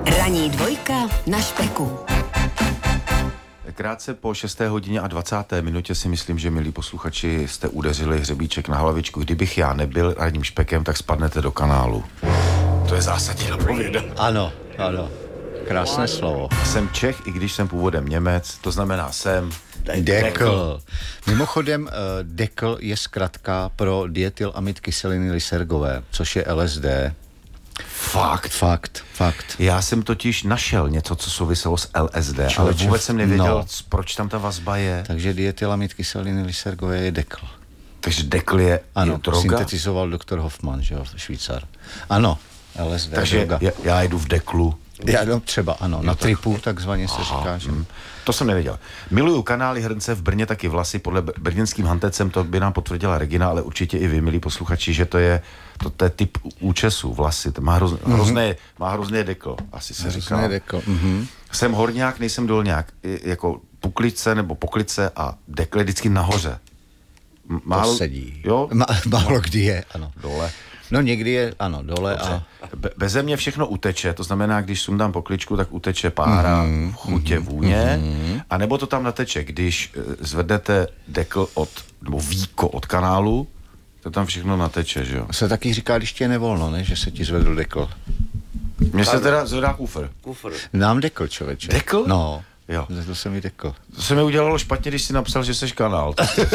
Ranní dvojka na Špeku. Krátce po 6. hodině a 20. minutě si myslím, že, milí posluchači, jste udeřili hřebíček na hlavičku. Kdybych já nebyl ranním Špekem, tak spadnete do kanálu. To je zásadní napověda. Ano. Krásné slovo. Jsem Čech, i když jsem původem Němec, to znamená jsem Dekl. Mimochodem, dekl je zkratka pro dietylamid kyseliny lysergové, což je LSD. Fakt. Já jsem totiž našel něco, co souviselo s LSD, ale vůbec jsem nevěděl, proč tam ta vazba je. Takže dietylamid kyseliny lysergové je dekl. Takže dekl je droga? Syntetizoval doktor Hoffman, že jo, Švýcar. Ano, LSD. Takže droga. já jedu v deklu. Třeba ano, na tripu takzvaně se říká. Že? To jsem nevěděl. Miluju kanály, hrnce, v Brně taky vlasy, podle brněnským hantecem, to by nám potvrdila Regina, ale určitě i vy, milí posluchači, že to je typ účesu, vlasy, to má hrozné dekl, asi se říká. Jsem horňák, nejsem dolňák, jako puklice nebo poklice a dekl je vždycky nahoře. To sedí. Jo? Málo kdy je, ano. Dole. No někdy je, ano, dole. Dobře. A... Beze mě všechno uteče, to znamená, když sundám pokličku, tak uteče pára, chutě, vůně, a nebo to tam nateče, když zvednete dekl nebo víko od kanálu, to tam všechno nateče, že jo? Se taky říká, když ti je nevolno, ne? Že se ti zvedl dekl. Mně se teda zvedá kufr. Nám dekl, člověče. Dekl? No. Jo. To se mi dekl. To se mi udělalo špatně, když jsi napsal, že seš kanál.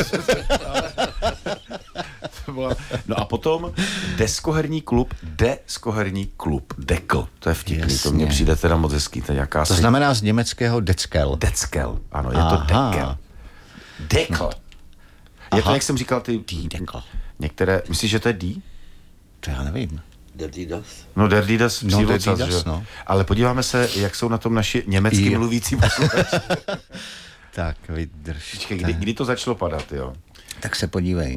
No a potom deskoherní klub, dekl. To je vtipný, Jasně. to mně přijde teda moc hezký. To znamená z německého deckel. Deckel, ano, je to dekel. Dekl. Je to, jak jsem říkal, dekl. Některé, myslíš, že to je D? To já nevím. Der das, no. Ale podíváme se, jak jsou na tom naši německy mluvící posluchači. Tak, vydrž. Kdy to začalo padat, jo? Tak se podívej.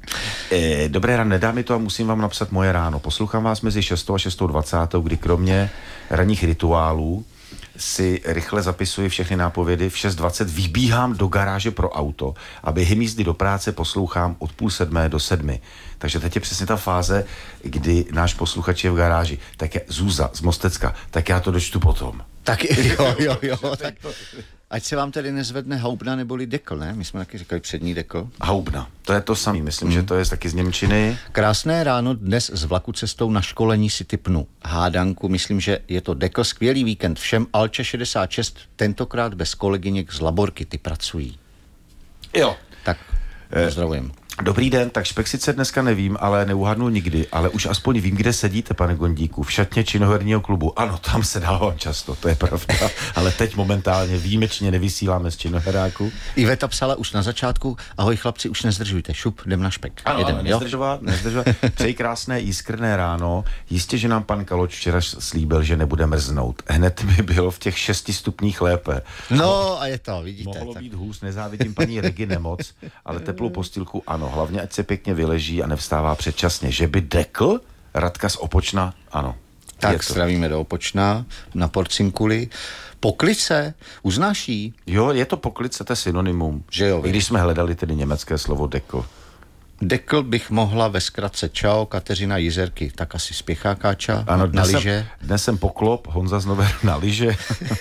Dobré ráno, nedá mi to a musím vám napsat moje ráno. Poslouchám vás mezi 6. a 6.20, kdy kromě ranních rituálů si rychle zapisuji všechny nápovědy. V 6.20 vybíhám do garáže pro auto a během jízdy do práce poslouchám od 6:30 do 7. Takže teď je přesně ta fáze, kdy náš posluchač je v garáži. Tak je Zúza z Mostecka, tak já to dočtu potom. Tak jo. Tak, ať se vám tedy nezvedne haubna neboli dekl, ne? My jsme taky říkali přední dekl. Haubna, to je to samý, myslím, že to je taky z němčiny. Krásné ráno, dnes z vlaku cestou na školení si tipnu hádanku, myslím, že je to dekl, skvělý víkend všem, Alče 66, tentokrát bez kolegyněk z Laborky, ty pracují. Jo. Tak, pozdravujem. Dobrý den, tak Špek sice dneska nevím, ale neuhadnu nikdy, ale už aspoň vím, kde sedíte, pane Gondíku, v šatně činoherního klubu. Ano, tam se dávám často, to je pravda, ale teď momentálně výjimečně nevysíláme z činoheráku. Iveta psala už na začátku, ahoj chlapci, už nezdržujte, šup, jdem na Špek. Ano, nezdržovat. Přeji krásné jiskrné ráno. Jistě, že nám pan Kaloč včera slíbil, že nebude mrznout. Hned mi bylo v těch 6 stupních lépe. No a je to, vidíte. Mohlo být hůř, nezávidím paní Regine moc, ale teplou postýlku ano. Hlavně, ať se pěkně vyleží a nevstává předčasně. Že by dekl? Radka z Opočna? Ano. Tak zdravíme do Opočna, na Porcinkuli. Poklice, uznáš jí? Jo, je to poklice, to je synonymum. Že jo, i když jsme hledali tedy německé slovo dekl. Dekl bych mohla ve zkratce čau, Kateřina Jizerky, tak asi spěchákáča ano, na lyže. Dnes jsem poklop, Honza z Nové na lyže.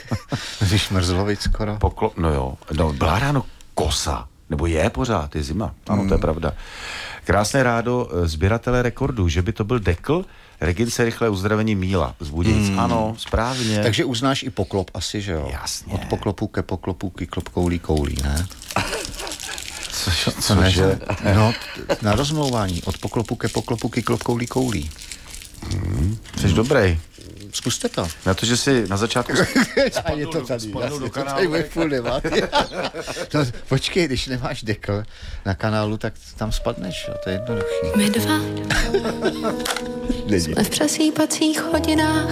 Když Mrzlovic skoro. Poklop, no jo, byla ráno kosa. Nebo je pořád, je zima. Ano, to je pravda. Krásné rádo sběratele rekordů, že by to byl dekl, Regince rychlé uzdravení Míla z Budějic. Ano, správně. Takže uznáš i poklop asi, že jo? Jasně. Od poklopu ke poklopu, kyklop koulí, ne? Cože? No, na rozmlouvání. Od poklopu ke poklopu, kyklop koulí. Jsi dobrý. Zkuste to. Na to, že si na začátku a je to tady. Spadnu do kanálu. No, počkej, když nemáš dekl na kanálu, tak tam spadneš, jo? To je jednoduchý. My dva jsme v přesýpacích hodinách.